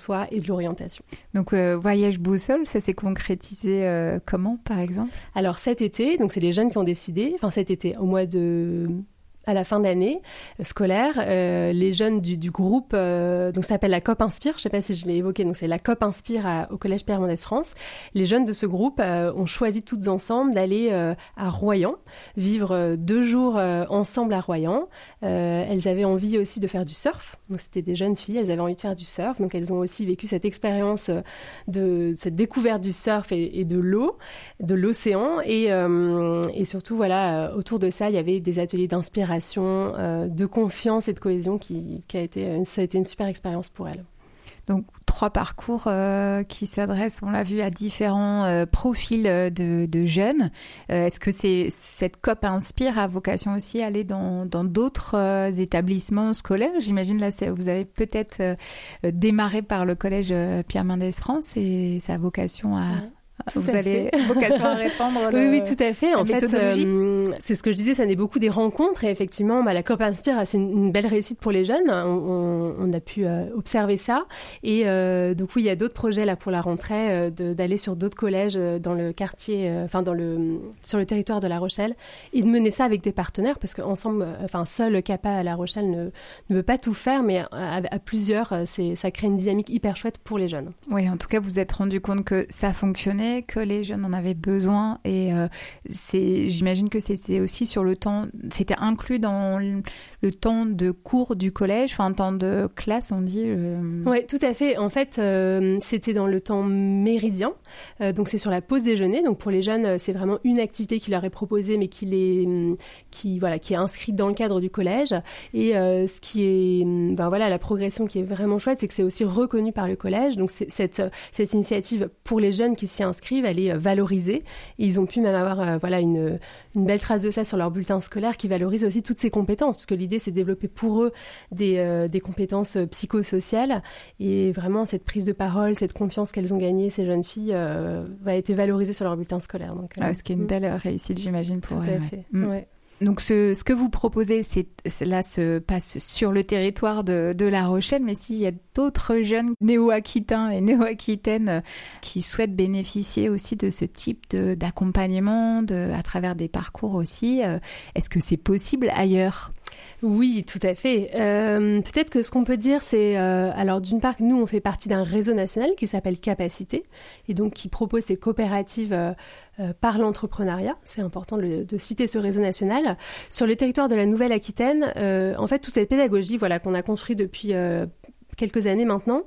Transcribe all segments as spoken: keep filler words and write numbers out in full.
soi et de l'orientation. Donc, euh, Voyage Boussole, ça s'est concrétisé euh, comment, par exemple ? Alors, cet été, donc c'est les jeunes qui ont décidé, enfin cet été, au mois de... à la fin de l'année scolaire, euh, les jeunes du, du groupe, euh, donc ça s'appelle la C O P Inspire, je ne sais pas si je l'ai évoqué, donc c'est la C O P Inspire à, au Collège Pierre Mendès France. Les jeunes de ce groupe euh, ont choisi toutes ensemble d'aller euh, à Royan, vivre euh, deux jours euh, ensemble à Royan. Euh, elles avaient envie aussi de faire du surf, donc c'était des jeunes filles, elles avaient envie de faire du surf, donc elles ont aussi vécu cette expérience euh, de cette découverte du surf et, et de l'eau, de l'océan, et, euh, et surtout voilà, euh, autour de ça, il y avait des ateliers d'inspiration, Euh, de confiance et de cohésion qui, qui a été, ça a été une super expérience pour elle. Donc, trois parcours euh, qui s'adressent, on l'a vu, à différents euh, profils de, de jeunes. Euh, est-ce que c'est, cette C O P Inspire a vocation aussi à aller dans, dans d'autres euh, établissements scolaires ? J'imagine, là, c'est, vous avez peut-être euh, démarré par le collège Pierre Mendès France et ça a vocation à... Ouais. Tout vous à avez fait. vocation à répandre le, oui, oui, tout à fait. En fait, euh, c'est ce que je disais, ça naît beaucoup des rencontres. Et effectivement, bah, la C O P Inspire, c'est une, une belle réussite pour les jeunes. On, on, on a pu euh, observer ça. Et euh, donc, oui, il y a d'autres projets là pour la rentrée, euh, de, d'aller sur d'autres collèges euh, dans le quartier, enfin, euh, dans le, sur le territoire de La Rochelle, et de mener ça avec des partenaires, parce qu'ensemble, enfin, seul CAPA à La Rochelle ne, ne veut pas tout faire, mais à, à plusieurs, c'est, ça crée une dynamique hyper chouette pour les jeunes. Oui, en tout cas, vous vous êtes rendu compte que ça fonctionnait, que les jeunes en avaient besoin, et euh, c'est, j'imagine que c'était aussi sur le temps, c'était inclus dans le, le temps de cours du collège, enfin, temps de classe, on dit. Euh... Oui, tout à fait. En fait, euh, c'était dans le temps méridien, euh, donc c'est sur la pause déjeuner. Donc pour les jeunes, c'est vraiment une activité qui leur est proposée, mais qui les, qui voilà, qui est inscrite dans le cadre du collège. Et euh, ce qui est, ben voilà, la progression qui est vraiment chouette, c'est que c'est aussi reconnu par le collège. Donc c'est, cette cette initiative pour les jeunes qui s'y inscrivent, elle est valorisée. Et ils ont pu même avoir euh, voilà une une belle trace de ça sur leur bulletin scolaire qui valorise aussi toutes ces compétences, parce que l'idée c'est de développer pour eux des euh, des compétences psychosociales, et vraiment cette prise de parole, cette confiance qu'elles ont gagnée, ces jeunes filles, euh, va être valorisée sur leur bulletin scolaire. Donc, euh, ah, ce qui est une belle réussite, j'imagine, pour tout elles. Tout à fait. Ouais. Ouais. Donc, ce, ce que vous proposez, c'est, là, se passe sur le territoire de, de La Rochelle, mais s'il y a d'autres jeunes néo-aquitains et néo-aquitaines qui souhaitent bénéficier aussi de ce type de, d'accompagnement, de, à travers des parcours aussi, euh, est-ce que c'est possible ailleurs ? Oui, tout à fait. Euh, peut-être que ce qu'on peut dire, c'est... Euh, alors, d'une part, nous, on fait partie d'un réseau national qui s'appelle Capacité, et donc qui propose ces coopératives euh, euh, par l'entrepreneuriat. C'est important de, de citer ce réseau national. Sur le territoire de la Nouvelle-Aquitaine, euh, en fait, toute cette pédagogie voilà, qu'on a construite depuis... Euh, quelques années maintenant,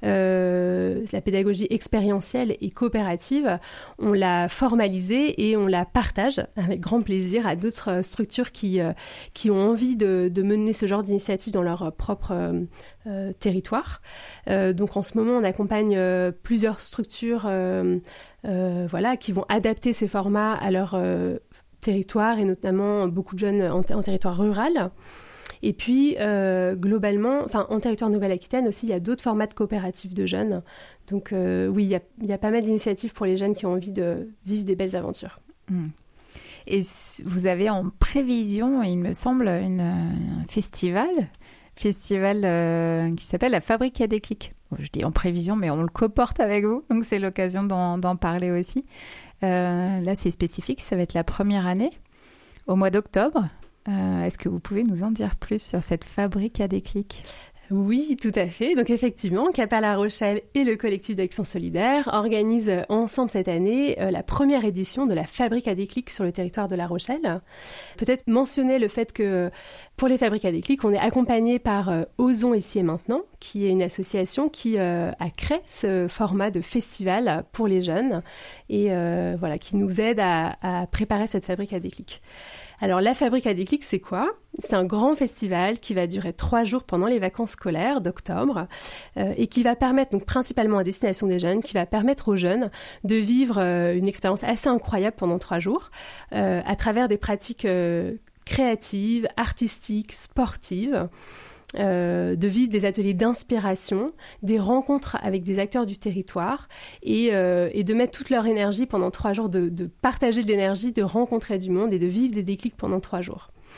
euh, la pédagogie expérientielle et coopérative, on l'a formalisée et on la partage avec grand plaisir à d'autres structures qui, euh, qui ont envie de, de mener ce genre d'initiative dans leur propre euh, euh, territoire. Euh, donc en ce moment, on accompagne euh, plusieurs structures euh, euh, voilà, qui vont adapter ces formats à leur euh, territoire, et notamment beaucoup de jeunes en, en territoire rural. Et puis, euh, globalement, enfin, en territoire Nouvelle-Aquitaine aussi, il y a d'autres formats de coopératives de jeunes. Donc, euh, oui, il y, a, il y a pas mal d'initiatives pour les jeunes qui ont envie de vivre des belles aventures. Mmh. Et vous avez en prévision, il me semble, une, un festival, festival euh, qui s'appelle la Fabrique à déclic. Bon, je dis en prévision, mais on le coporte avec vous, donc c'est l'occasion d'en, d'en parler aussi. Euh, là, c'est spécifique, ça va être la première année, au mois d'octobre. Euh, est-ce que vous pouvez nous en dire plus sur cette Fabrique à déclic ? Oui, tout à fait. Donc effectivement, CAPA La Rochelle et le collectif d'Action Solidaire organisent ensemble cette année euh, la première édition de la Fabrique à déclic sur le territoire de La Rochelle. Peut-être mentionner le fait que pour les Fabriques à déclic, on est accompagné par euh, Osons ici et maintenant, qui est une association qui euh, a créé ce format de festival pour les jeunes, et euh, voilà, qui nous aide à, à préparer cette Fabrique à déclic. Alors, la Fabrique à déclic, c'est quoi ? C'est un grand festival qui va durer trois jours pendant les vacances scolaires d'octobre euh, et qui va permettre, donc principalement à destination des jeunes, qui va permettre aux jeunes de vivre euh, une expérience assez incroyable pendant trois jours euh, à travers des pratiques euh, créatives, artistiques, sportives. Euh, de vivre des ateliers d'inspiration, des rencontres avec des acteurs du territoire, et, euh, et de mettre toute leur énergie pendant trois jours, de, de partager de l'énergie, de rencontrer du monde et de vivre des déclics pendant trois jours.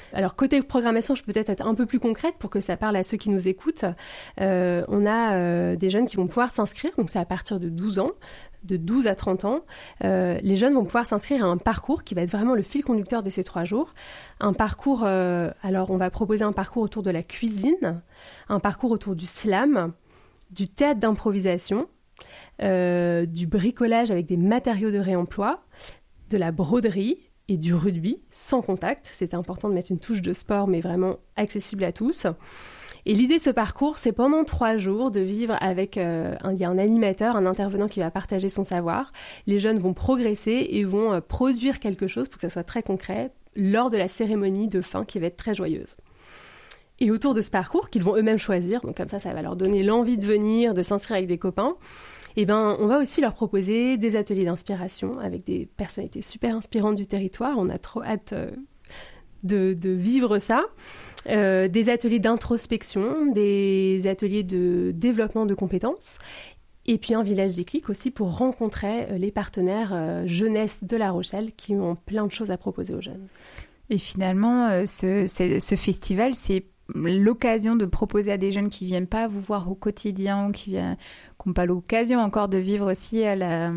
Alors, côté programmation, je peux peut-être être un peu plus concrète pour que ça parle à ceux qui nous écoutent. Euh, on a euh, des jeunes qui vont pouvoir s'inscrire, donc c'est à partir de douze ans, de douze à trente ans. Euh, les jeunes vont pouvoir s'inscrire à un parcours qui va être vraiment le fil conducteur de ces trois jours. Un parcours, euh, alors on va proposer un parcours autour de la cuisine, un parcours autour du slam, du théâtre d'improvisation, euh, du bricolage avec des matériaux de réemploi, de la broderie et du rugby sans contact. C'est important de mettre une touche de sport, mais vraiment accessible à tous. Et l'idée de ce parcours, c'est pendant trois jours de vivre avec euh, un, il y a un animateur, un intervenant qui va partager son savoir. Les jeunes vont progresser et vont euh, produire quelque chose pour que ça soit très concret lors de la cérémonie de fin qui va être très joyeuse. Et autour de ce parcours, qu'ils vont eux-mêmes choisir, donc comme ça, ça va leur donner l'envie de venir, de s'inscrire avec des copains, et ben, on va aussi leur proposer des ateliers d'inspiration avec des personnalités super inspirantes du territoire. On a trop hâte euh, de, de vivre ça. Euh, des ateliers d'introspection, des ateliers de développement de compétences, et puis un village déclic aussi pour rencontrer euh, les partenaires euh, jeunesse de La Rochelle qui ont plein de choses à proposer aux jeunes. Et finalement, euh, ce, ce, ce festival, c'est l'occasion de proposer à des jeunes qui viennent pas vous voir au quotidien, qui viennent, qui n'ont pas l'occasion encore de vivre aussi à la,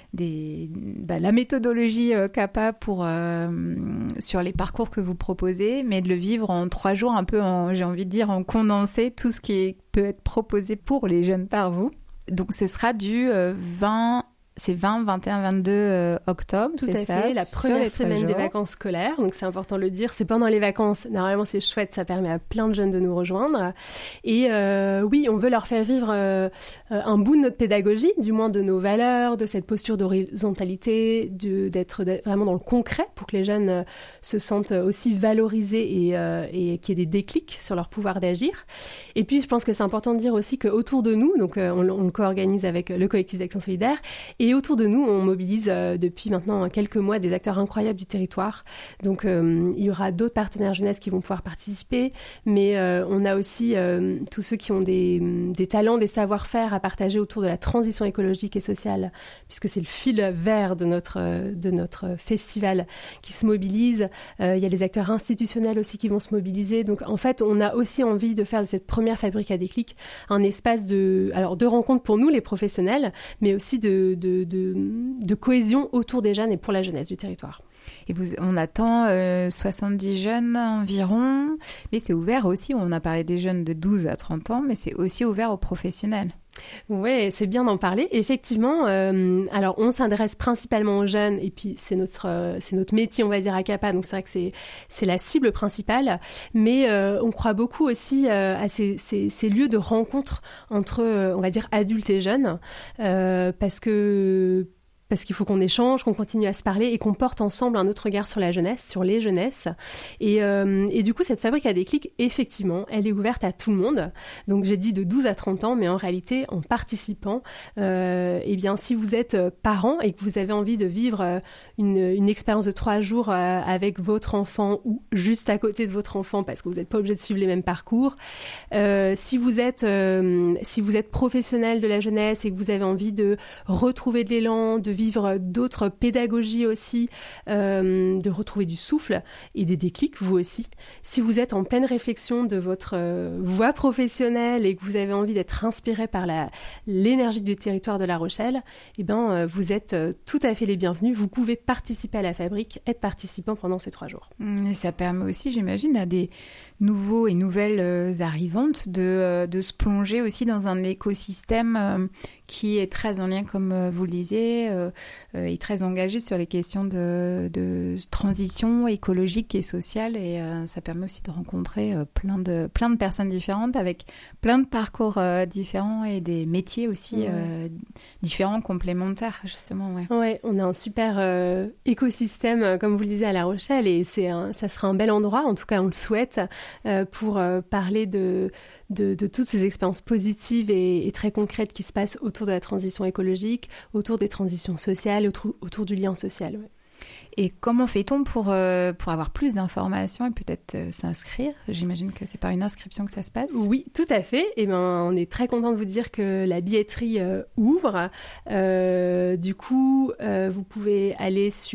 des, bah, la méthodologie euh, C A P A pour, euh, sur les parcours que vous proposez, mais de le vivre en trois jours, un peu, en, j'ai envie de dire, en condensé, tout ce qui est, peut être proposé pour les jeunes par vous. Donc ce sera du euh, vingt... C'est vingt, vingt et un, vingt-deux euh, octobre, Tout c'est à ça, fait, la première semaine des vacances scolaires, donc c'est important de le dire, c'est pendant les vacances, normalement c'est chouette, ça permet à plein de jeunes de nous rejoindre, et euh, oui, on veut leur faire vivre euh, un bout de notre pédagogie, du moins de nos valeurs, de cette posture d'horizontalité, de, d'être, d'être vraiment dans le concret, pour que les jeunes euh, se sentent aussi valorisés et, euh, et qu'il y ait des déclics sur leur pouvoir d'agir. Et puis je pense que c'est important de dire aussi qu'autour de nous, donc euh, on, on le co-organise avec le collectif d'Action Solidaire, et Et autour de nous, on mobilise euh, depuis maintenant quelques mois des acteurs incroyables du territoire. Donc, euh, il y aura d'autres partenaires jeunesse qui vont pouvoir participer, mais euh, on a aussi euh, tous ceux qui ont des, des talents, des savoir-faire à partager autour de la transition écologique et sociale, puisque c'est le fil vert de notre, de notre festival qui se mobilise. Euh, il y a les acteurs institutionnels aussi qui vont se mobiliser. Donc, en fait, on a aussi envie de faire de cette première fabrique à déclic un espace de, alors, de rencontre pour nous, les professionnels, mais aussi de, de De, de cohésion autour des jeunes et pour la jeunesse du territoire. Et vous, on attend euh, soixante-dix jeunes environ, mais c'est ouvert aussi, on a parlé des jeunes de douze à trente ans, mais c'est aussi ouvert aux professionnels. Oui, c'est bien d'en parler. Effectivement, euh, alors on s'adresse principalement aux jeunes et puis c'est notre, euh, c'est notre métier, on va dire, à C A P A, donc c'est vrai que c'est, c'est la cible principale, mais euh, on croit beaucoup aussi euh, à ces, ces, ces lieux de rencontre entre, euh, on va dire, adultes et jeunes, euh, parce que... parce qu'il faut qu'on échange, qu'on continue à se parler et qu'on porte ensemble un autre regard sur la jeunesse, sur les jeunesses. Et, euh, et du coup, cette fabrique à déclic, effectivement, elle est ouverte à tout le monde. Donc, j'ai dit de douze à trente ans, mais en réalité, en participant, euh, eh bien, si vous êtes parent et que vous avez envie de vivre une, une expérience de trois jours euh, avec votre enfant ou juste à côté de votre enfant, parce que vous n'êtes pas obligé de suivre les mêmes parcours, euh, si vous êtes, euh, si vous êtes professionnel de la jeunesse et que vous avez envie de retrouver de l'élan, de vivre d'autres pédagogies aussi, euh, de retrouver du souffle et des déclics, vous aussi. Si vous êtes en pleine réflexion de votre euh, voie professionnelle et que vous avez envie d'être inspiré par la, l'énergie du territoire de La Rochelle, eh ben, euh, vous êtes euh, tout à fait les bienvenus. Vous pouvez participer à la fabrique, être participant pendant ces trois jours. Et ça permet aussi, j'imagine, à des nouveaux et nouvelles euh, arrivantes de, euh, de se plonger aussi dans un écosystème euh, qui est très en lien, comme euh, vous le disiez, euh, euh, et très engagé sur les questions de, de transition écologique et sociale. Et euh, ça permet aussi de rencontrer euh, plein, de, plein de personnes différentes avec plein de parcours euh, différents et des métiers aussi ouais. euh, différents, complémentaires, justement. Ouais, ouais on a un super euh, écosystème, comme vous le disiez, à La Rochelle, et c'est un, ça sera un bel endroit, en tout cas on le souhaite, euh, pour euh, parler de... De, de toutes ces expériences positives et, et très concrètes qui se passent autour de la transition écologique, autour des transitions sociales, autour, autour du lien social. Ouais. Et comment fait-on pour, euh, pour avoir plus d'informations et peut-être euh, s'inscrire ? J'imagine que c'est par une inscription que ça se passe. Oui, tout à fait. Et ben, on est très content de vous dire que la billetterie euh, ouvre. Euh, du coup, euh, vous pouvez aller sur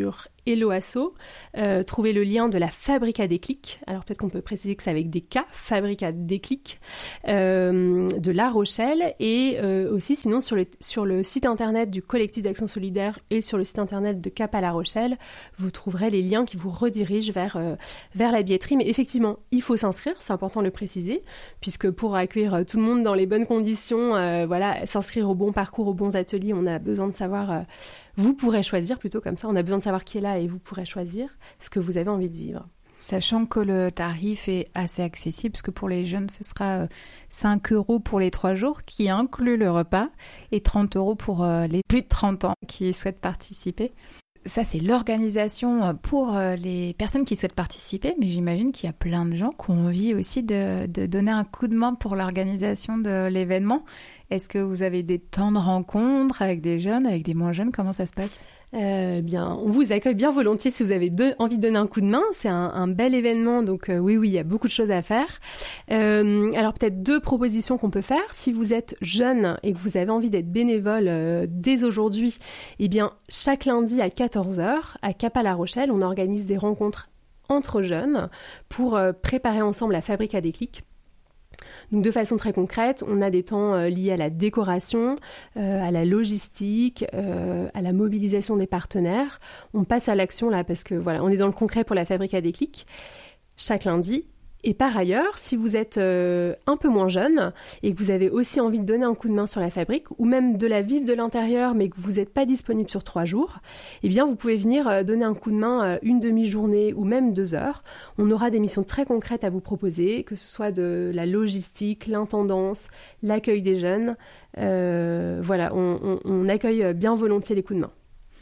Hello Asso, euh, trouvez le lien de la Fabrique à déclic. Alors peut-être qu'on peut préciser que c'est avec des K, Fabrique à déclic, euh, de La Rochelle. Et euh, aussi, sinon, sur le, sur le site internet du collectif d'action solidaire et sur le site internet de Cap à La Rochelle, vous trouverez les liens qui vous redirigent vers, euh, vers la billetterie. Mais effectivement, il faut s'inscrire, c'est important de le préciser, puisque pour accueillir tout le monde dans les bonnes conditions, euh, voilà, s'inscrire au bon parcours, aux bons ateliers, on a besoin de savoir... Euh, vous pourrez choisir, plutôt comme ça, on a besoin de savoir qui est là et vous pourrez choisir ce que vous avez envie de vivre. Sachant que le tarif est assez accessible, parce que pour les jeunes, ce sera cinq euros pour les trois jours, qui inclut le repas, et trente euros pour les plus de trente ans qui souhaitent participer. Ça, c'est l'organisation pour les personnes qui souhaitent participer, mais j'imagine qu'il y a plein de gens qui ont envie aussi de, de donner un coup de main pour l'organisation de l'événement. Est-ce que vous avez des temps de rencontre avec des jeunes, avec des moins jeunes? Comment ça se passe? Euh, bien, on vous accueille bien volontiers si vous avez de, envie de donner un coup de main. C'est un, un bel événement, donc euh, oui, oui, il y a beaucoup de choses à faire. Euh, alors peut-être deux propositions qu'on peut faire. Si vous êtes jeune et que vous avez envie d'être bénévole euh, dès aujourd'hui, eh bien, chaque lundi à quatorze heures, à Cap à La Rochelle, on organise des rencontres entre jeunes pour euh, préparer ensemble la Fabrique à déclic. Donc de façon très concrète, on a des temps euh, liés à la décoration, euh, à la logistique, euh, à la mobilisation des partenaires. On passe à l'action là parce que voilà, on est dans le concret pour la Fabrique à déclic chaque lundi. Et par ailleurs, si vous êtes euh, un peu moins jeune et que vous avez aussi envie de donner un coup de main sur la fabrique ou même de la vivre de l'intérieur mais que vous n'êtes pas disponible sur trois jours, eh bien vous pouvez venir euh, donner un coup de main euh, une demi-journée ou même deux heures. On aura des missions très concrètes à vous proposer, que ce soit de la logistique, l'intendance, l'accueil des jeunes. Euh, voilà, on, on, on accueille bien volontiers les coups de main.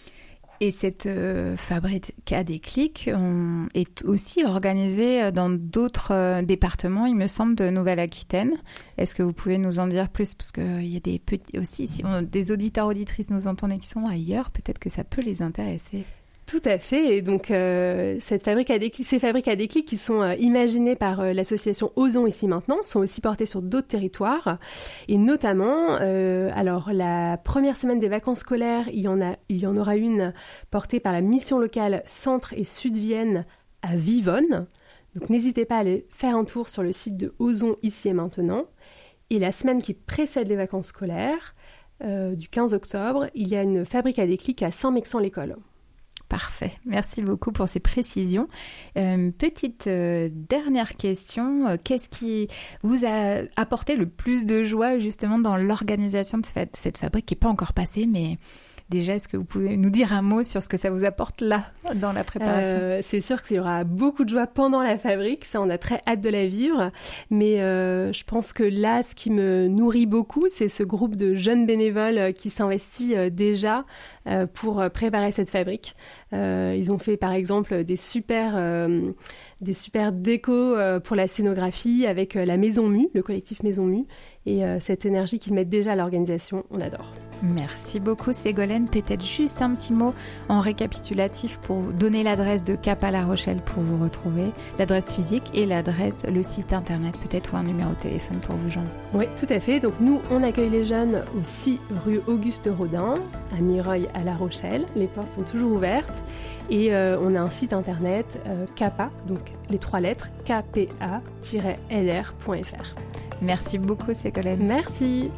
Et cette euh, Fabrique à déclic on, est aussi organisée dans d'autres euh, départements, il me semble, de Nouvelle-Aquitaine. Est-ce que vous pouvez nous en dire plus? Parce qu'il y a des petits aussi, si on, des auditeurs, auditrices nous entendent et qui sont ailleurs, peut-être que ça peut les intéresser. Tout à fait. Et donc, euh, cette fabrique à déclic, ces fabriques à déclic qui sont euh, imaginées par euh, l'association Osons ici maintenant sont aussi portées sur d'autres territoires. Et notamment, euh, alors la première semaine des vacances scolaires, il y en a, il y en aura une portée par la mission locale Centre et Sud-Vienne à Vivonne. Donc, n'hésitez pas à aller faire un tour sur le site de Osons ici et maintenant. Et la semaine qui précède les vacances scolaires, euh, du quinze octobre, il y a une fabrique à déclic à Saint-Mexan-l'École. Parfait, merci beaucoup pour ces précisions. Euh, petite euh, dernière question, euh, qu'est-ce qui vous a apporté le plus de joie justement dans l'organisation de cette fabrique qui n'est pas encore passée, mais déjà, est-ce que vous pouvez nous dire un mot sur ce que ça vous apporte là, dans la préparation? euh, C'est sûr qu'il y aura beaucoup de joie pendant la fabrique, ça on a très hâte de la vivre, mais euh, je pense que là, ce qui me nourrit beaucoup, c'est ce groupe de jeunes bénévoles qui s'investit euh, déjà euh, pour préparer cette fabrique. Euh, ils ont fait par exemple des super, euh, des super décos euh, pour la scénographie avec euh, la Maison Mue, le collectif Maison Mue, et euh, cette énergie qu'ils mettent déjà à l'organisation, on adore. Merci beaucoup Ségolène. Peut-être juste un petit mot en récapitulatif pour donner l'adresse de Cap à La Rochelle pour vous retrouver, l'adresse physique et l'adresse, le site internet peut-être ou un numéro de téléphone pour vous joindre. Oui, tout à fait. Donc nous, on accueille les jeunes au six rue Auguste Rodin, à Mireuil à La Rochelle. Les portes sont toujours ouvertes. Et euh, on a un site internet euh, Capa, donc les trois lettres, k p a tiret l r point f r. Merci beaucoup Ségolène. Merci.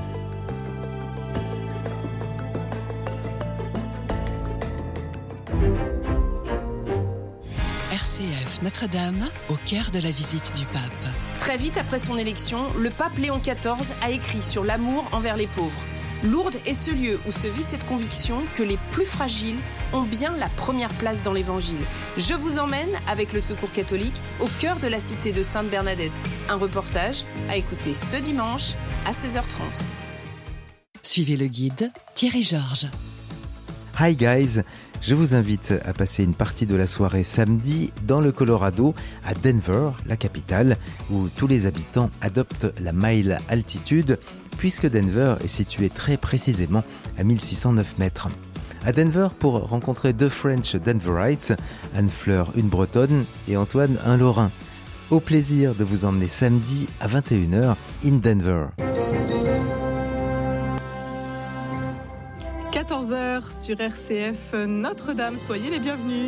R C F Notre-Dame, au cœur de la visite du pape. Très vite après son élection, le pape Léon quatorze a écrit sur l'amour envers les pauvres. Lourdes est ce lieu où se vit cette conviction que les plus fragiles ont bien la première place dans l'Évangile. Je vous emmène, avec le Secours catholique, au cœur de la cité de Sainte-Bernadette. Un reportage à écouter ce dimanche à seize heures trente. Suivez le guide Thierry Georges. Hi guys, je vous invite à passer une partie de la soirée samedi dans le Colorado, à Denver, la capitale, où tous les habitants adoptent la mile altitude, puisque Denver est situé très précisément à mille six cent neuf mètres. À Denver pour rencontrer deux French Denverites, Anne-Fleur, une Bretonne, et Antoine, un Lorrain. Au plaisir de vous emmener samedi à vingt et une heures in Denver. quatorze heures sur R C F Notre-Dame, soyez les bienvenus.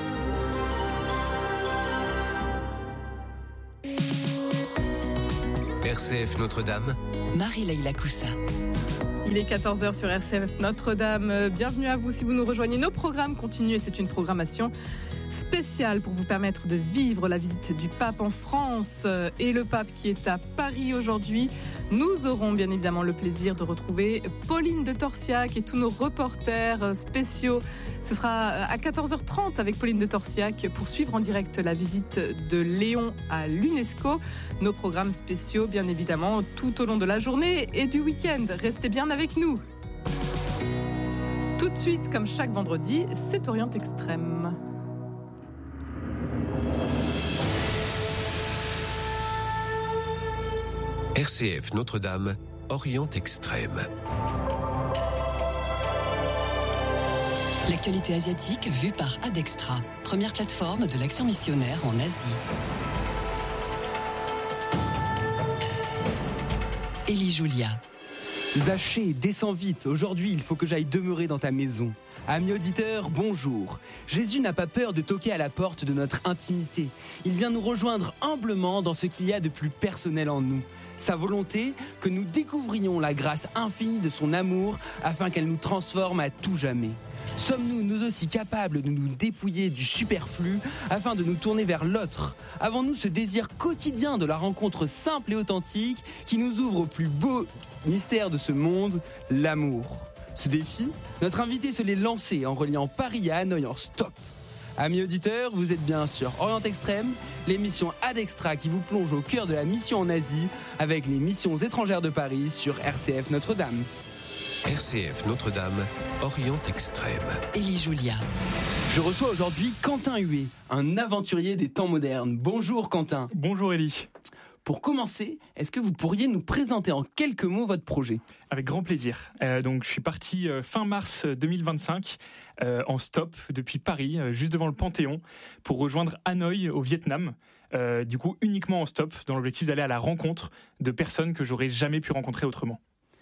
R C F Notre-Dame, Marie-Leila Coussa. Il est quatorze heures sur R C F Notre-Dame. Bienvenue à vous si vous nous rejoignez. Nos programmes continuent et c'est une programmation spéciale pour vous permettre de vivre la visite du pape en France et le pape qui est à Paris aujourd'hui. Nous aurons bien évidemment le plaisir de retrouver Pauline de Torsiac et tous nos reporters spéciaux. Ce sera à quatorze heures trente avec Pauline de Torsiac pour suivre en direct la visite de Léon à l'UNESCO. Nos programmes spéciaux, bien évidemment, tout au long de la journée et du week-end. Restez bien avec nous. Tout de suite, comme chaque vendredi, c'est Orient Extrême. R C F Notre-Dame, Orient Extrême. L'actualité asiatique vue par Adextra, première plateforme de l'action missionnaire en Asie. Élie Julia. Zaché, descends vite, aujourd'hui il faut que j'aille demeurer dans ta maison. Amis auditeurs, bonjour. Jésus n'a pas peur de toquer à la porte de notre intimité. Il vient nous rejoindre humblement dans ce qu'il y a de plus personnel en nous. Sa volonté, que nous découvrions la grâce infinie de son amour afin qu'elle nous transforme à tout jamais. Sommes-nous nous aussi capables de nous dépouiller du superflu afin de nous tourner vers l'autre ? Avons-nous ce désir quotidien de la rencontre simple et authentique qui nous ouvre au plus beau mystère de ce monde, l'amour ? Ce défi, notre invité se l'est lancé en reliant Paris à Hanoï en stop. Amis auditeurs, vous êtes bien sur Orient Extrême, l'émission Adextra qui vous plonge au cœur de la mission en Asie avec les missions étrangères de Paris sur R C F Notre-Dame. R C F Notre-Dame, Orient Extrême. Élie Julia. Je reçois aujourd'hui Quentin Huet, un aventurier des temps modernes. Bonjour Quentin. Bonjour Élie. Pour commencer, est-ce que vous pourriez nous présenter en quelques mots votre projet ? Avec grand plaisir. Euh, donc, je suis parti euh, fin mars deux mille vingt-cinq euh, en stop depuis Paris, euh, juste devant le Panthéon, pour rejoindre Hanoï au Vietnam. Euh, du coup, uniquement en stop, dans l'objectif d'aller à la rencontre de personnes que j'aurais jamais pu rencontrer autrement.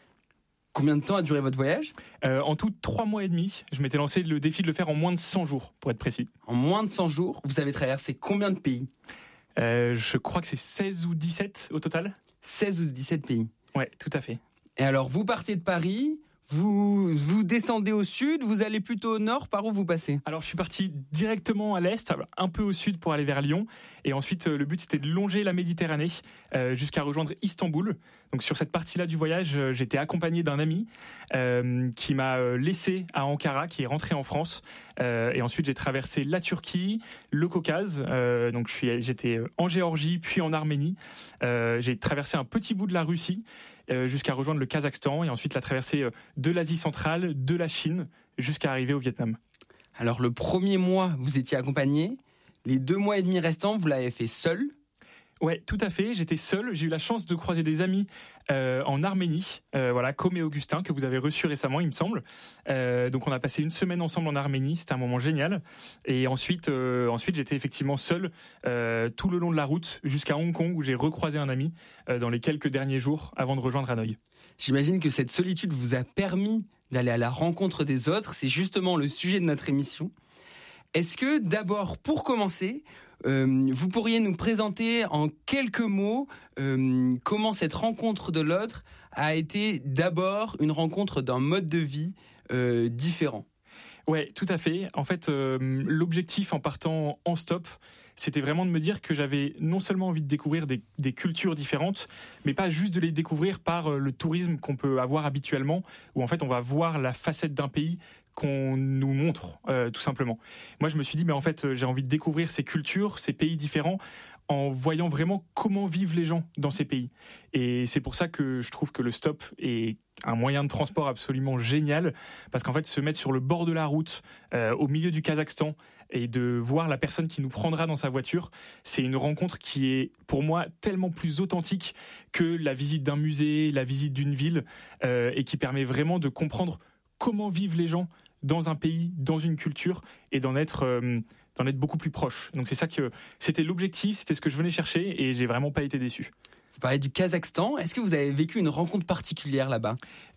Combien de temps a duré votre voyage ? euh, En tout, trois mois et demi. Je m'étais lancé le défi de le faire en moins de cent jours, pour être précis. En moins de cent jours, vous avez traversé combien de pays ? Euh, je crois que c'est seize ou dix-sept au total. seize ou dix-sept pays. Ouais, tout à fait. Et alors, vous partez de Paris, vous, vous descendez au sud, vous allez plutôt au nord, par où vous passez ? Alors, je suis parti directement à l'est, un peu au sud pour aller vers Lyon. Et ensuite, le but, c'était de longer la Méditerranée euh, jusqu'à rejoindre Istanbul. Donc, sur cette partie-là du voyage, j'étais accompagné d'un ami euh, qui m'a laissé à Ankara, qui est rentré en France. Euh, et ensuite, j'ai traversé la Turquie, le Caucase. Euh, donc, je suis, j'étais en Géorgie, puis en Arménie. Euh, j'ai traversé un petit bout de la Russie euh, jusqu'à rejoindre le Kazakhstan. Et ensuite, la traversée de l'Asie centrale, de la Chine, jusqu'à arriver au Vietnam. Alors, le premier mois, vous étiez accompagné. Les deux mois et demi restants, vous l'avez fait seul ? Ouais, tout à fait. J'étais seul. J'ai eu la chance de croiser des amis euh, en Arménie, euh, voilà, Com et Augustin, que vous avez reçus récemment, il me semble. Euh, donc, on a passé une semaine ensemble en Arménie. C'était un moment génial. Et ensuite, euh, ensuite, j'étais effectivement seul euh, tout le long de la route jusqu'à Hong Kong, où j'ai recroisé un ami euh, dans les quelques derniers jours avant de rejoindre Hanoï. J'imagine que cette solitude vous a permis d'aller à la rencontre des autres. C'est justement le sujet de notre émission. Est-ce que d'abord, pour commencer, euh, vous pourriez nous présenter en quelques mots euh, comment cette rencontre de l'autre a été d'abord une rencontre d'un mode de vie euh, différent ? Ouais, tout à fait. En fait, euh, l'objectif en partant en stop, c'était vraiment de me dire que j'avais non seulement envie de découvrir des, des cultures différentes, mais pas juste de les découvrir par le tourisme qu'on peut avoir habituellement, où en fait on va voir la facette d'un pays qu'on nous montre, euh, tout simplement. Moi, je me suis dit, mais en fait, j'ai envie de découvrir ces cultures, ces pays différents, en voyant vraiment comment vivent les gens dans ces pays. Et c'est pour ça que je trouve que le stop est un moyen de transport absolument génial, parce qu'en fait, se mettre sur le bord de la route, euh, au milieu du Kazakhstan, et de voir la personne qui nous prendra dans sa voiture, c'est une rencontre qui est, pour moi, tellement plus authentique que la visite d'un musée, la visite d'une ville, euh, et qui permet vraiment de comprendre comment vivent les gens dans un pays, dans une culture, et d'en être, euh, d'en être beaucoup plus proche. Donc c'est ça que c'était l'objectif, c'était ce que je venais chercher, et j'ai vraiment pas été déçu. Vous parlez du Kazakhstan. Est-ce que vous avez vécu une rencontre particulière là-bas ?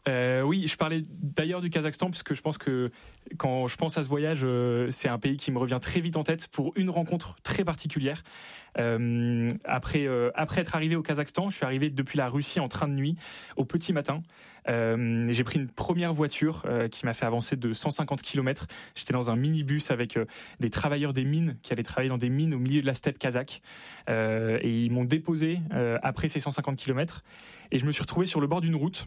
Euh, oui, je parlais d'ailleurs du Kazakhstan parce que je pense que quand je pense à ce voyage, euh, c'est un pays qui me revient très vite en tête pour une rencontre très particulière. Euh, après, euh, après être arrivé au Kazakhstan, je suis arrivé depuis la Russie en train de nuit au petit matin. Euh, j'ai pris une première voiture euh, qui m'a fait avancer de cent cinquante kilomètres. J'étais dans un minibus avec euh, des travailleurs des mines qui allaient travailler dans des mines au milieu de la steppe kazakh. Euh, et ils m'ont déposé euh, après ces cent cinquante kilomètres. Et je me suis retrouvé sur le bord d'une route.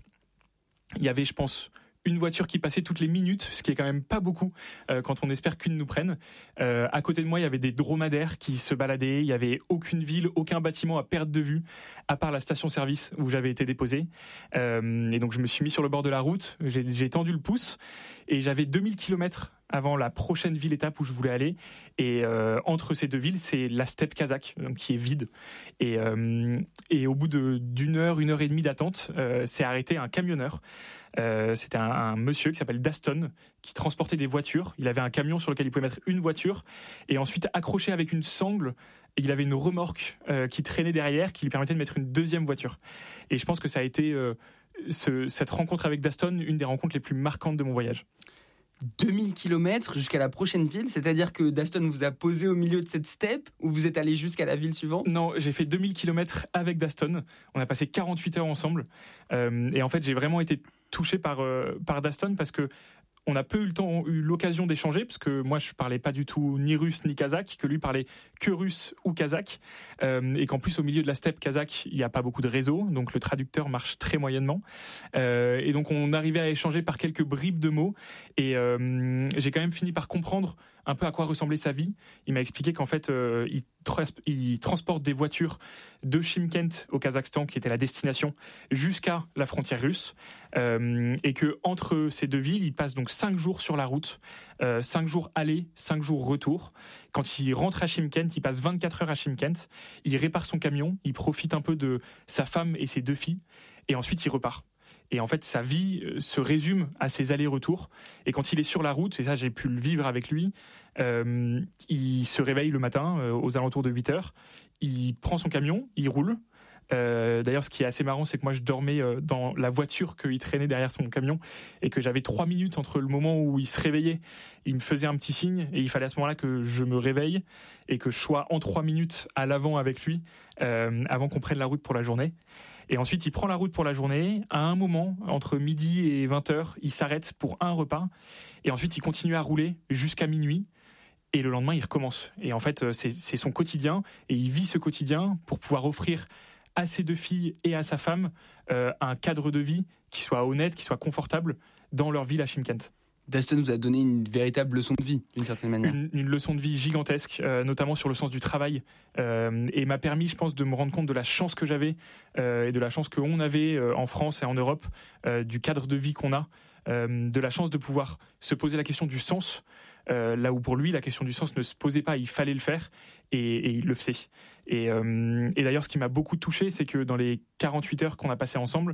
Il y avait, je pense, une voiture qui passait toutes les minutes, ce qui est quand même pas beaucoup euh, quand on espère qu'une nous prenne. Euh, à côté de moi, il y avait des dromadaires qui se baladaient. Il y avait aucune ville, aucun bâtiment à perte de vue, à part la station-service où j'avais été déposé. Euh, et donc, je me suis mis sur le bord de la route. J'ai, j'ai tendu le pouce et j'avais deux mille kilomètres avant la prochaine ville-étape où je voulais aller. Et euh, entre ces deux villes, c'est la steppe kazakh, donc qui est vide. Et, euh, et au bout de, d'une heure, une heure et demie d'attente, euh, s'est arrêté un camionneur. Euh, c'était un, un monsieur qui s'appelle Daston, qui transportait des voitures. Il avait un camion sur lequel il pouvait mettre une voiture. Et ensuite, accroché avec une sangle, il avait une remorque euh, qui traînait derrière, qui lui permettait de mettre une deuxième voiture. Et je pense que ça a été, euh, ce, cette rencontre avec Daston, une des rencontres les plus marquantes de mon voyage. deux mille kilomètres jusqu'à la prochaine ville, c'est-à-dire que Daston vous a posé au milieu de cette steppe ou vous êtes allé jusqu'à la ville suivante ? Non, j'ai fait deux mille kilomètres avec Daston. On a passé quarante-huit heures ensemble. Euh, et en fait, j'ai vraiment été touché par, euh, par Daston parce que on a peu eu le temps, eu l'occasion d'échanger parce que moi je parlais pas du tout ni russe ni kazakh, que lui parlait que russe ou kazakh, euh, et qu'en plus au milieu de la steppe kazakh il y a pas beaucoup de réseau, donc le traducteur marche très moyennement, euh, et donc on arrivait à échanger par quelques bribes de mots, et euh, j'ai quand même fini par comprendre un peu à quoi ressemblait sa vie. Il m'a expliqué qu'en fait euh, il, tra- il transporte des voitures de Chimkent au Kazakhstan, qui était la destination, jusqu'à la frontière russe, euh, et que entre ces deux villes il passe donc cinq jours sur la route, euh, cinq jours aller, cinq jours retour. Quand il rentre à Chimkent, il passe vingt-quatre heures à Chimkent, il répare son camion, il profite un peu de sa femme et ses deux filles, et ensuite il repart. Et en fait, sa vie se résume à ses allers-retours. Et quand il est sur la route, et ça j'ai pu le vivre avec lui, euh, il se réveille le matin euh, aux alentours de huit heures, il prend son camion, il roule. Euh, d'ailleurs, ce qui est assez marrant, c'est que moi je dormais euh, dans la voiture qu'il traînait derrière son camion, et que j'avais trois minutes entre le moment où il se réveillait, il me faisait un petit signe, et il fallait à ce moment-là que je me réveille et que je sois en trois minutes à l'avant avec lui euh, avant qu'on prenne la route pour la journée. Et ensuite, il prend la route pour la journée. À un moment, entre midi et vingt heures, il s'arrête pour un repas. Et ensuite, il continue à rouler jusqu'à minuit. Et le lendemain, il recommence. Et en fait, c'est, c'est son quotidien. Et il vit ce quotidien pour pouvoir offrir à ses deux filles et à sa femme euh, un cadre de vie qui soit honnête, qui soit confortable dans leur ville à Chimkent. Daston vous a donné une véritable leçon de vie, d'une certaine manière. Une, une leçon de vie gigantesque, euh, notamment sur le sens du travail, euh, et m'a permis, je pense, de me rendre compte de la chance que j'avais euh, et de la chance qu'on avait euh, en France et en Europe, euh, du cadre de vie qu'on a, euh, de la chance de pouvoir se poser la question du sens, euh, là où pour lui, la question du sens ne se posait pas, il fallait le faire, et, et il le faisait. Et, euh, et d'ailleurs, ce qui m'a beaucoup touché, c'est que dans les quarante-huit heures qu'on a passées ensemble,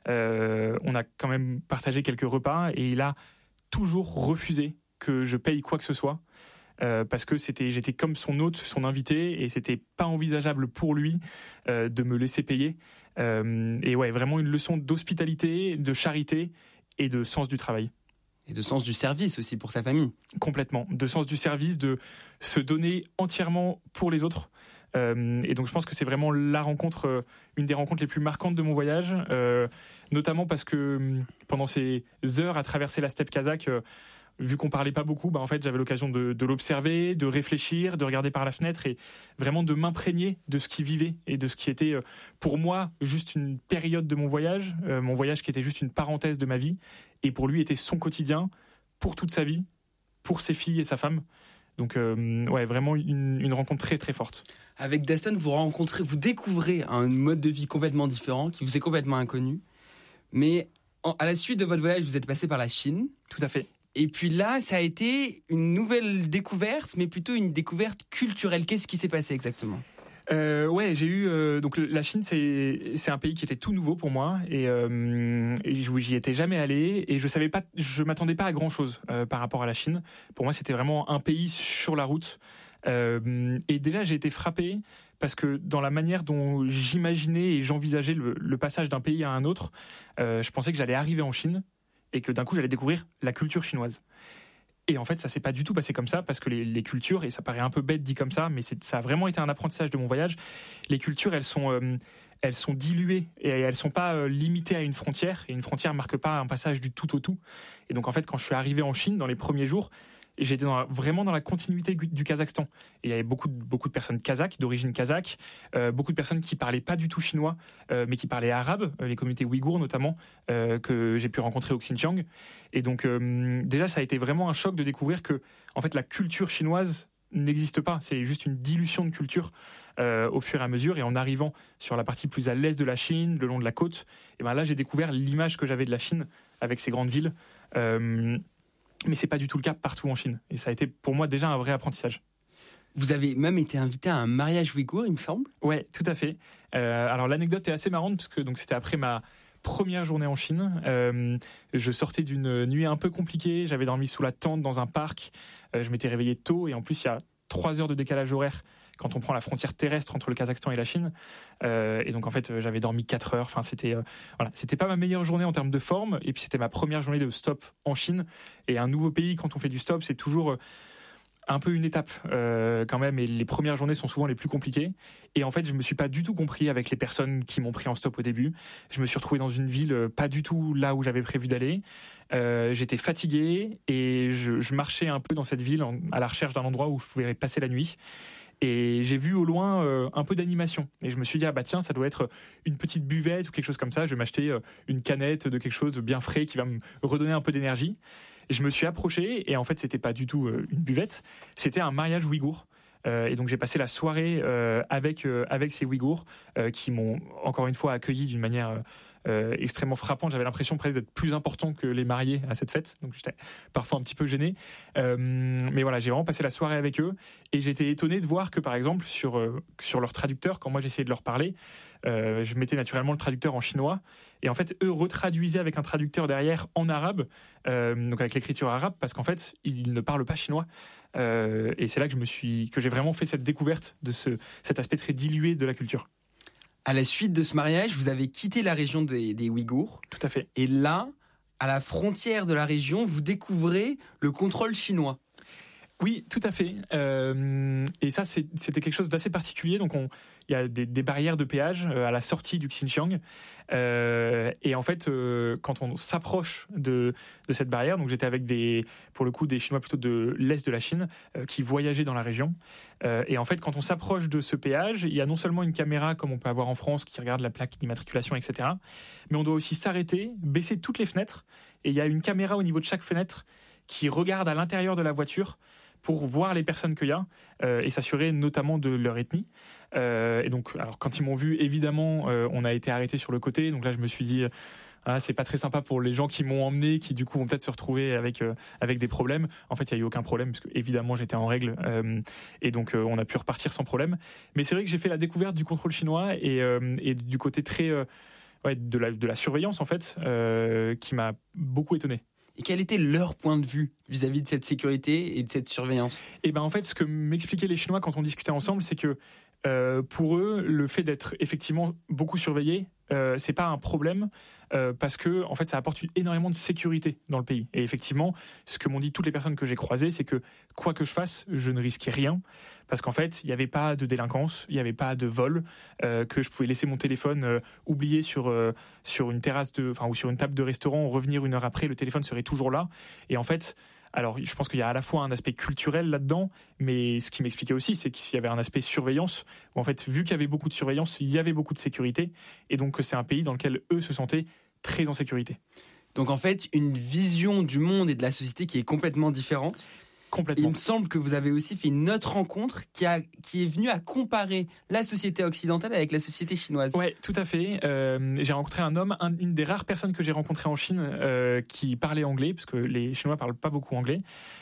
euh, on a quand même partagé quelques repas, et il a toujours refusé que je paye quoi que ce soit, euh, parce que c'était, j'étais comme son hôte, son invité, et c'était pas envisageable pour lui euh, de me laisser payer. Euh, et ouais, vraiment une leçon d'hospitalité, de charité et de sens du travail. Et de sens du service aussi pour sa famille. Complètement, de sens du service, de se donner entièrement pour les autres. Euh, et donc je pense que c'est vraiment la rencontre, euh, une des rencontres les plus marquantes de mon voyage, euh, notamment parce que euh, pendant ces heures à traverser la steppe kazakh, euh, vu qu'on parlait pas beaucoup, bah en fait j'avais l'occasion de, de l'observer, de réfléchir, de regarder par la fenêtre et vraiment de m'imprégner de ce qu'il vivait et de ce qui était euh, pour moi juste une période de mon voyage, euh, mon voyage qui était juste une parenthèse de ma vie, et pour lui était son quotidien, pour toute sa vie, pour ses filles et sa femme. Donc euh, ouais, vraiment une, une rencontre très très forte. Avec Daston, vous rencontrez, vous découvrez un mode de vie complètement différent, qui vous est complètement inconnu. Mais en, à la suite de votre voyage, vous êtes passé par la Chine. Tout à fait. Et puis là, ça a été une nouvelle découverte, mais plutôt une découverte culturelle. Qu'est-ce qui s'est passé exactement ? Euh, ouais, j'ai eu euh, donc la Chine, c'est c'est un pays qui était tout nouveau pour moi, et, euh, et j'y étais jamais allé, et je savais pas, je m'attendais pas à grand chose euh, par rapport à la Chine. Pour moi, c'était vraiment un pays sur la route Euh, et déjà, j'ai été frappé parce que dans la manière dont j'imaginais et j'envisageais le, le passage d'un pays à un autre, euh, je pensais que j'allais arriver en Chine et que d'un coup, j'allais découvrir la culture chinoise. Et en fait, ça s'est pas du tout passé comme ça, parce que les, les cultures, et ça paraît un peu bête dit comme ça, mais c'est, ça a vraiment été un apprentissage de mon voyage. Les cultures, elles sont, euh, elles sont diluées et elles sont pas euh, limitées à une frontière. Et une frontière marque pas un passage du tout au tout. Et donc en fait, quand je suis arrivé en Chine dans les premiers jours, j'étais dans la, vraiment dans la continuité du, du Kazakhstan. Et il y avait beaucoup de, beaucoup de personnes kazakhs, d'origine kazakh, euh, beaucoup de personnes qui parlaient pas du tout chinois, euh, mais qui parlaient arabe, euh, les communautés ouïghours notamment, euh, que j'ai pu rencontrer au Xinjiang. Et donc euh, déjà, ça a été vraiment un choc de découvrir que en fait, la culture chinoise n'existe pas. C'est juste une dilution de culture euh, au fur et à mesure. Et en arrivant sur la partie plus à l'est de la Chine, le long de la côte, et ben là, j'ai découvert l'image que j'avais de la Chine avec ses grandes villes. Euh, Mais c'est pas du tout le cas partout en Chine. Et ça a été pour moi déjà un vrai apprentissage. Vous avez même été invité à un mariage ouïghour, il me semble. Ouais, tout à fait. Euh, alors l'anecdote est assez marrante parce que donc c'était après ma première journée en Chine. Euh, je sortais d'une nuit un peu compliquée. J'avais dormi sous la tente dans un parc. Euh, je m'étais réveillé tôt et en plus il y a trois heures de décalage horaire quand on prend la frontière terrestre entre le Kazakhstan et la Chine. Euh, et donc en fait j'avais dormi quatre heures. Enfin c'était euh, voilà, c'était pas ma meilleure journée en termes de forme. Et puis c'était ma première journée de stop en Chine. Et un nouveau pays, quand on fait du stop, c'est toujours euh, un peu une étape euh, quand même. Et les premières journées sont souvent les plus compliquées. Et en fait je me suis pas du tout compris avec les personnes qui m'ont pris en stop au début. Je me suis retrouvé dans une ville euh, pas du tout là où j'avais prévu d'aller. Euh, j'étais fatigué et je, je marchais un peu dans cette ville en, à la recherche d'un endroit où je pouvais passer la nuit. Et j'ai vu au loin euh, un peu d'animation. Et je me suis dit, ah bah tiens, ça doit être une petite buvette ou quelque chose comme ça. Je vais m'acheter euh, une canette de quelque chose de bien frais qui va me redonner un peu d'énergie. Et je me suis approché et en fait, c'était pas du tout euh, une buvette. C'était un mariage ouïghour. Euh, et donc j'ai passé la soirée euh, avec, euh, avec ces Ouïghours euh, qui m'ont encore une fois accueilli d'une manière euh, euh, extrêmement frappante. J'avais l'impression presque d'être plus important que les mariés à cette fête, donc j'étais parfois un petit peu gêné. Euh, mais voilà, j'ai vraiment passé la soirée avec eux et j'étais étonné de voir que par exemple sur, euh, sur leur traducteur, quand moi j'essayais de leur parler, euh, je mettais naturellement le traducteur en chinois et en fait eux retraduisaient avec un traducteur derrière en arabe, euh, donc avec l'écriture arabe, parce qu'en fait ils ne parlent pas chinois. Euh, et c'est là que je me suis, que j'ai vraiment fait cette découverte de ce, cet aspect très dilué de la culture. À la suite de ce mariage, vous avez quitté la région des, des Ouïghours. Tout à fait. Et là, à la frontière de la région, vous découvrez le contrôle chinois. Oui, tout à fait. Euh, et ça, c'est, c'était quelque chose d'assez particulier. Donc, on, il y a des, des barrières de péage euh, à la sortie du Xinjiang. Euh, et en fait, euh, quand on s'approche de, de cette barrière, donc j'étais avec des, pour le coup, des Chinois plutôt de l'est de la Chine euh, qui voyageaient dans la région. Euh, et en fait, quand on s'approche de ce péage, il y a non seulement une caméra comme on peut avoir en France qui regarde la plaque d'immatriculation, et cetera. Mais on doit aussi s'arrêter, baisser toutes les fenêtres. Et il y a une caméra au niveau de chaque fenêtre qui regarde à l'intérieur de la voiture pour voir les personnes qu'il y a euh, et s'assurer notamment de leur ethnie. Euh, et donc, alors quand ils m'ont vu, évidemment, euh, on a été arrêtés sur le côté. Donc là, je me suis dit, ah, c'est pas très sympa pour les gens qui m'ont emmené, qui du coup vont peut-être se retrouver avec euh, avec des problèmes. En fait, il y a eu aucun problème parce que évidemment j'étais en règle euh, et donc euh, on a pu repartir sans problème. Mais c'est vrai que j'ai fait la découverte du contrôle chinois et euh, et du côté très euh, ouais, de la de la surveillance en fait, euh, qui m'a beaucoup étonné. Et quel était leur point de vue vis-à-vis de cette sécurité et de cette surveillance ? Et ben en fait, ce que m'expliquaient les Chinois quand on discutait ensemble, c'est que euh, pour eux, le fait d'être effectivement beaucoup surveillé, euh, c'est pas un problème euh, parce que en fait, ça apporte énormément de sécurité dans le pays. Et effectivement, ce que m'ont dit toutes les personnes que j'ai croisées, c'est que quoi que je fasse, je ne risquais rien parce qu'en fait, il n'y avait pas de délinquance, il n'y avait pas de vol, euh, que je pouvais laisser mon téléphone euh, oublié sur euh, sur une terrasse de, enfin ou sur une table de restaurant, revenir une heure après, le téléphone serait toujours là. Et en fait, alors, je pense qu'il y a à la fois un aspect culturel là-dedans, mais ce qui m'expliquait aussi, c'est qu'il y avait un aspect surveillance, où en fait, vu qu'il y avait beaucoup de surveillance, il y avait beaucoup de sécurité, et donc c'est un pays dans lequel eux se sentaient très en sécurité. Donc en fait, une vision du monde et de la société qui est complètement différente. Complètement. Il me semble que vous avez aussi fait une autre rencontre qui, a, qui est venue à comparer la société occidentale avec la société chinoise. Ouais, tout à fait. Euh, j'ai rencontré un homme, un, une des rares personnes que j'ai rencontrées en Chine euh, qui parlait anglais, parce que les Chinois parlent pas beaucoup anglais.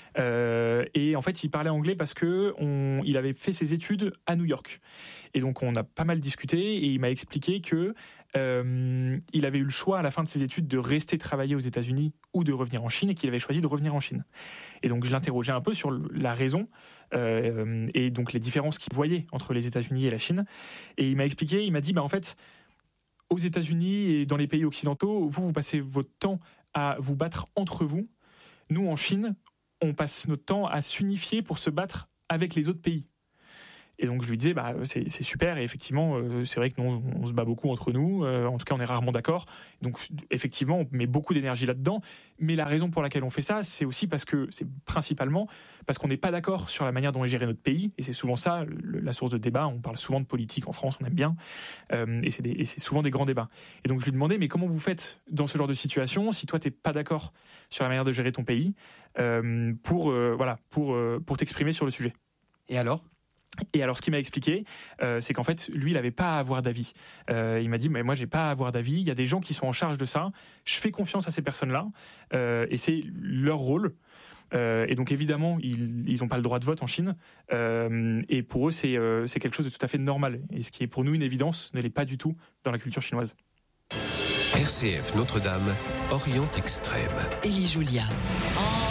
Euh, et en fait, il parlait anglais parce que on, il avait fait ses études à New York. Et donc, on a pas mal discuté et il m'a expliqué que euh, il avait eu le choix à la fin de ses études de rester travailler aux États-Unis ou de revenir en Chine, et qu'il avait choisi de revenir en Chine. Et donc je l'interrogeais un peu sur la raison euh, et donc les différences qu'il voyait entre les États-Unis et la Chine. Et il m'a expliqué, il m'a dit, bah, en fait, aux États-Unis et dans les pays occidentaux, vous, vous passez votre temps à vous battre entre vous. Nous, en Chine, on passe notre temps à s'unifier pour se battre avec les autres pays. Et donc je lui disais, bah, c'est, c'est super, et effectivement, euh, c'est vrai que nous, on, on se bat beaucoup entre nous, euh, en tout cas on est rarement d'accord, donc effectivement on met beaucoup d'énergie là-dedans, mais la raison pour laquelle on fait ça, c'est aussi parce que, c'est principalement parce qu'on n'est pas d'accord sur la manière dont est géré notre pays, et c'est souvent ça, le, la source de débat. On parle souvent de politique en France, on aime bien, euh, et, c'est des, et c'est souvent des grands débats. Et donc je lui demandais, mais comment vous faites dans ce genre de situation, si toi t'es pas d'accord sur la manière de gérer ton pays, euh, pour, euh, voilà, pour, euh, pour t'exprimer sur le sujet. Et alors ? Et alors, ce qu'il m'a expliqué, euh, c'est qu'en fait, lui, il n'avait pas à avoir d'avis. Euh, il m'a dit, mais moi, j'ai pas à avoir d'avis. Il y a des gens qui sont en charge de ça. Je fais confiance à ces personnes-là, euh, et c'est leur rôle. Euh, et donc, évidemment, ils n'ont pas le droit de vote en Chine. Euh, et pour eux, c'est, euh, c'est quelque chose de tout à fait normal. Et ce qui est pour nous une évidence ne l'est pas du tout dans la culture chinoise. R C F Notre-Dame, Orient Extrême. Élie Julia.